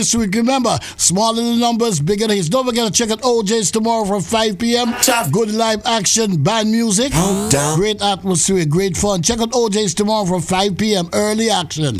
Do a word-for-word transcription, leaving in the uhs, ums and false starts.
This week, remember, smaller the numbers, bigger the hits. Don't forget to check out O J's tomorrow from five p.m. Good live action, band music, great atmosphere, great fun. Check out O J's tomorrow from five p.m. Early action.